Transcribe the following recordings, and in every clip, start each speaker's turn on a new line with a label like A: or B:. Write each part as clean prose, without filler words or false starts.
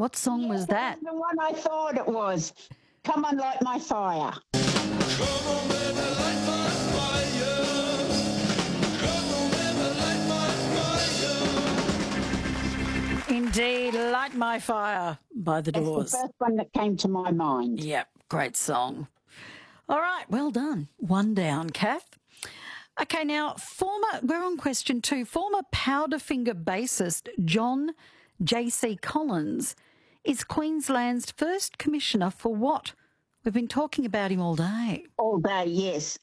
A: What song was that?
B: The one I thought it was. Come on, light my fire.
C: Come on, baby, light my fire. Come on, baby, light my fire.
A: Indeed, Light My Fire by The
B: That's
A: Doors.
B: the first one that came to my mind.
A: Yep, great song. All right, well done. One down, Kath. Okay, now, we're on question 2. Former Powderfinger bassist John J.C. Collins is Queensland's first commissioner for what? We've been talking about him all day.
B: All day, yes.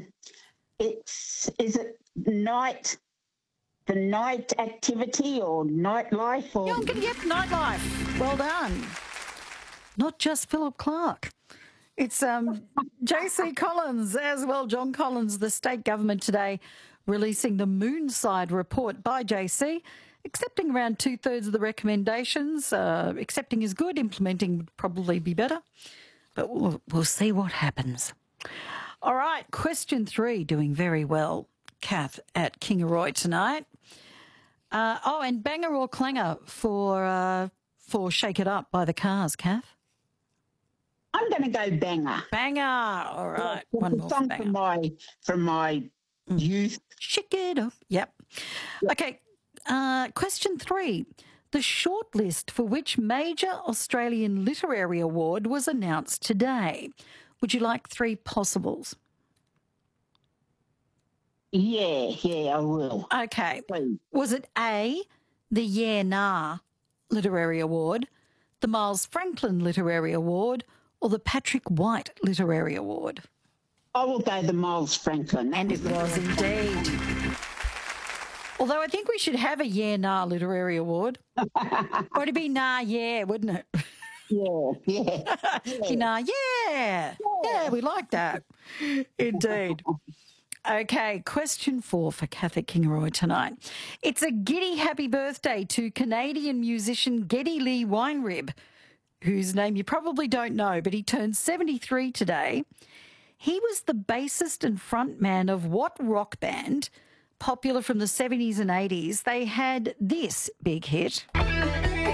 B: Is it the night activity or nightlife? Or...
A: Yep, nightlife. Well done. Not just Philip Clark. It's J.C. Collins as well. John Collins, the state government today releasing the Moonside report by J.C., accepting around 2/3 of the recommendations. Accepting is good, implementing would probably be better. But we'll see what happens. All right, question 3, doing very well, Kath, at Kingaroy tonight. And banger or clanger for Shake It Up by the Cars, Kath?
B: I'm going to go banger.
A: Banger. All right. One more
B: song
A: banger.
B: from my youth.
A: Shake it up. Yep. Okay. Question 3. The shortlist for which major Australian literary award was announced today? Would you like 3 possibles?
B: Yeah, I will.
A: Okay.
B: Please.
A: Was it A, the Yeah Nah Literary Award, the Miles Franklin Literary Award, or the Patrick White Literary Award?
B: I will go the Miles Franklin.
A: And it was indeed. Although I think we should have a Yeah Nah Literary Award. Or it'd be Nah Yeah, wouldn't it?
B: Yeah.
A: Be Nah Yeah. Yeah, we like that. Indeed. Okay, question 4 for Kathy Kingaroy tonight. It's a giddy happy birthday to Canadian musician Geddy Lee Weinrib, whose name you probably don't know, but he turned 73 today. He was the bassist and frontman of what rock band, popular from the 70s and 80s? They had this big hit.